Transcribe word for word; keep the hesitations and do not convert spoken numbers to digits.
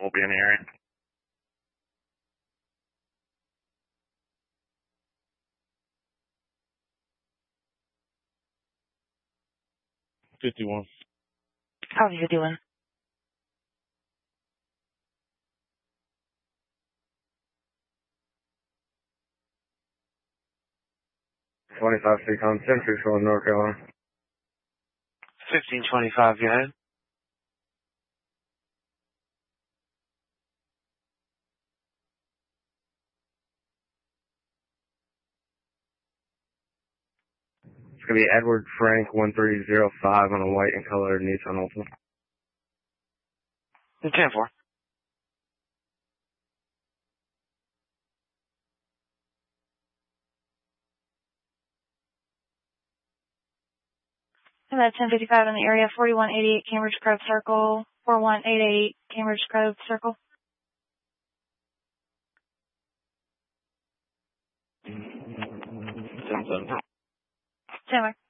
Won't be in the area. fifty-one. How's you doing? twenty-five Seacom, ten six one North Carolina. fifteen twenty-five, go ahead. It's going to be Edward Frank one three zero five on a white and colored Nissan Altima. ten four. And that's ten fifty-five in the area, forty-one eighty-eight Cambridge Grove Circle, forty-one eighty-eight Cambridge Grove Circle. ten seven. Sandwich.